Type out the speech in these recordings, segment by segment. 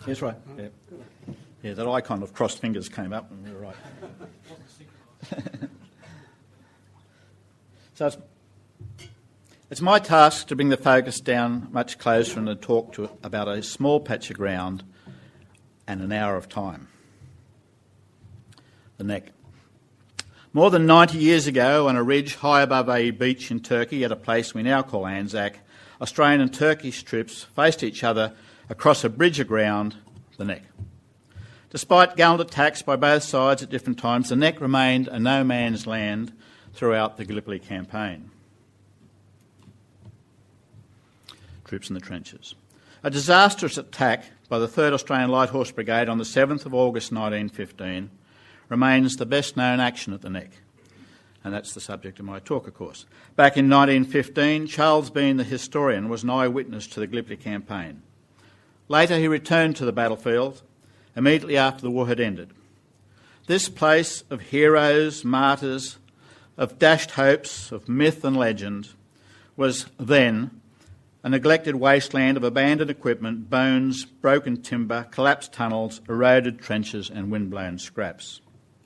Yes, right. Yeah, that icon of crossed fingers came up and we were right. So it's my task to bring the focus down much closer and to talk about a small patch of ground and an hour of time. The Neck. More than 90 years ago, on a ridge high above a beach in Turkey at a place we now call Anzac, Australian and Turkish troops faced each other across a bridge of ground, the Neck. Despite gallant attacks by both sides at different times, the Neck remained a no-man's land throughout the Gallipoli campaign. Troops in the trenches. A disastrous attack by the 3rd Australian Light Horse Brigade on the 7th of August 1915 remains the best-known action at the Neck. And that's the subject of my talk, of course. Back in 1915, Charles Bean, the historian, was an eyewitness to the Gallipoli campaign. Later, he returned to the battlefield immediately after the war had ended. This place of heroes, martyrs, of dashed hopes, of myth and legend, was then a neglected wasteland of abandoned equipment, bones, broken timber, collapsed tunnels, eroded trenches and windblown scraps.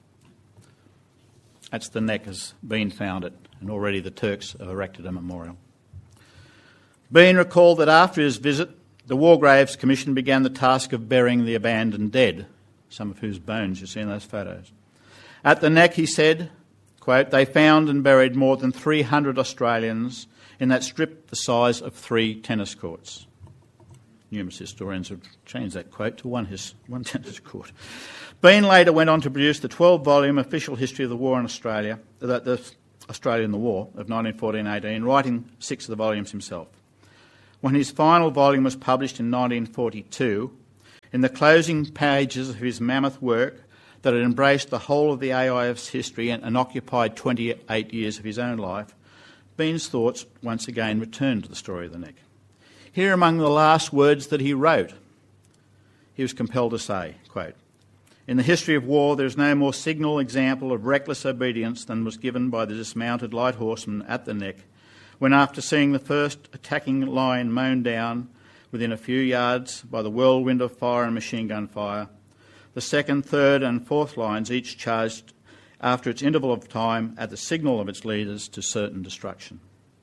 That's the Neck as Bean found it, and already the Turks have erected a memorial. Bean recalled that after his visit, the War Graves Commission began the task of burying the abandoned dead, some of whose bones you see in those photos. At the Neck, he said, quote, they found and buried more than 300 Australians in that strip the size of 3 tennis courts. Numerous historians have changed that quote to one tennis court. Bean later went on to produce the 12-volume official history of the war in Australia, the Australia in the War of 1914-18, writing 6 of the volumes himself. When his final volume was published in 1942, in the closing pages of his mammoth work that had embraced the whole of the AIF's history and occupied 28 years of his own life, Bean's thoughts once again returned to the story of the Neck. Here among the last words that he wrote, he was compelled to say, quote, in the history of war there is no more signal example of reckless obedience than was given by the dismounted light horsemen at the Neck, when after seeing the first attacking line mown down within a few yards by the whirlwind of fire and machine gun fire, the 2nd, 3rd and 4th lines each charged after its interval of time at the signal of its leaders to certain destruction.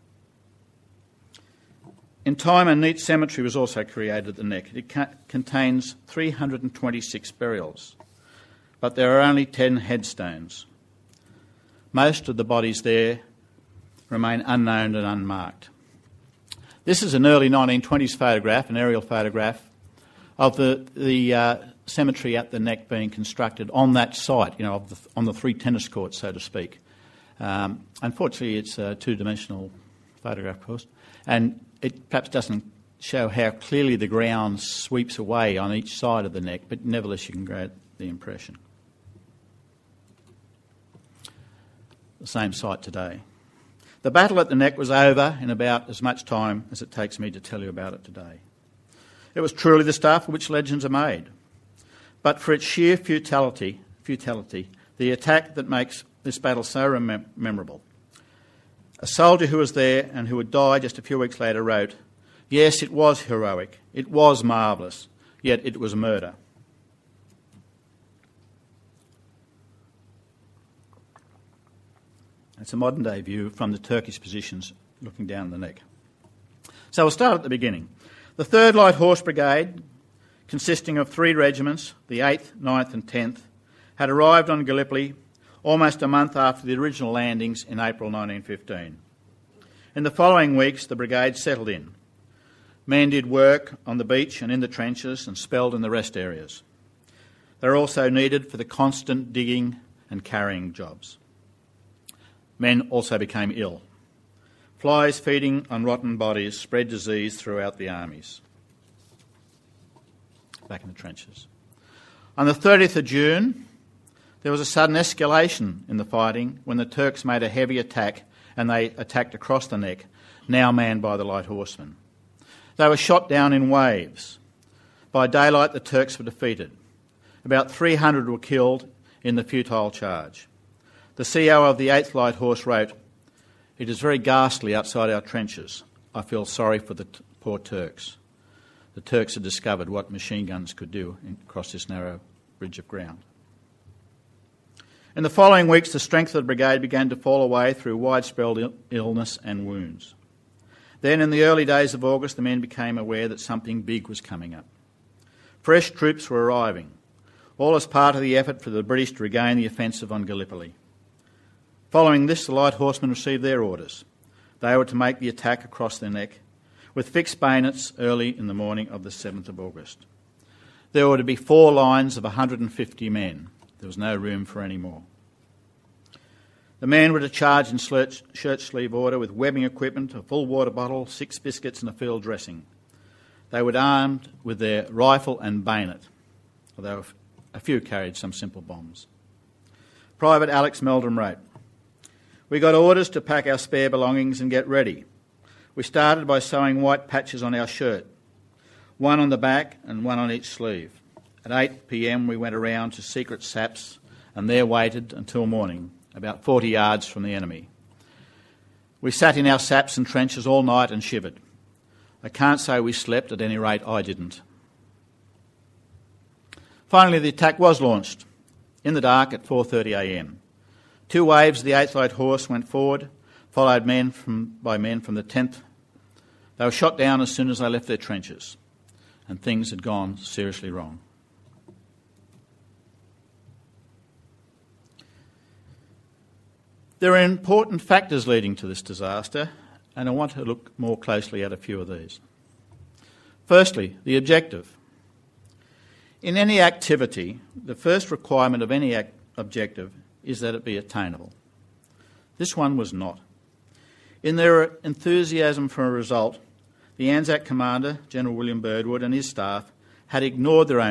In time, a neat cemetery was also created at the Neck. It contains 326 burials, but there are only 10 headstones. Most of the bodies there remain unknown and unmarked. This is an early 1920s photograph, an aerial photograph, of the cemetery at the Neck being constructed on that site, on the 3 tennis courts, so to speak. Unfortunately, it's a 2-dimensional photograph, of course, and it perhaps doesn't show how clearly the ground sweeps away on each side of the Neck, but nevertheless you can get the impression. The same site today. The battle at the Neck was over in about as much time as it takes me to tell you about it today. It was truly the stuff of which legends are made. But for its sheer futility, the attack that makes this battle so memorable. A soldier who was there and who would die just a few weeks later wrote, yes, it was heroic, it was marvellous, yet it was murder. It's a modern-day view from the Turkish positions looking down the Neck. So we'll start at the beginning. The 3rd Light Horse Brigade, consisting of 3 regiments, the 8th, 9th and 10th, had arrived on Gallipoli almost a month after the original landings in April 1915. In the following weeks, the brigade settled in. Men did work on the beach and in the trenches and spelled in the rest areas. They were also needed for the constant digging and carrying jobs. Men also became ill. Flies feeding on rotten bodies spread disease throughout the armies. Back in the trenches. On the 30th of June, there was a sudden escalation in the fighting when the Turks made a heavy attack and they attacked across the Neck, now manned by the light horsemen. They were shot down in waves. By daylight, the Turks were defeated. About 300 were killed in the futile charge. The CO of the 8th Light Horse wrote, it is very ghastly outside our trenches. I feel sorry for the poor Turks. the Turks had discovered what machine guns could do across this narrow bridge of ground. In the following weeks, the strength of the brigade began to fall away through widespread illness and wounds. Then, in the early days of August, the men became aware that something big was coming up. Fresh troops were arriving, all as part of the effort for the British to regain the offensive on Gallipoli. Following this, the light horsemen received their orders. They were to make the attack across their neck, with fixed bayonets early in the morning of the 7th of August. There were to be 4 lines of 150 men. There was no room for any more. The men were to charge in shirt sleeve order with webbing equipment, a full water bottle, 6 biscuits and a field dressing. They were armed with their rifle and bayonet, although a few carried some simple bombs. Private Alex Meldrum wrote, "We got orders to pack our spare belongings and get ready. We started by sewing white patches on our shirt, one on the back and one on each sleeve. At 8 p.m. we went around to secret saps and there waited until morning, about 40 yards from the enemy. We sat in our saps and trenches all night and shivered. I can't say we slept, at any rate I didn't." Finally, the attack was launched in the dark at 4:30 a.m. 2 waves of the 8th Light Horse went forward, followed by men from the 10th. They were shot down as soon as they left their trenches, and things had gone seriously wrong. There are important factors leading to this disaster, and I want to look more closely at a few of these. Firstly, the objective. In any activity, the first requirement of any objective is that it be attainable. This one was not. In their enthusiasm for a result, the Anzac commander, General William Birdwood, and his staff had ignored their own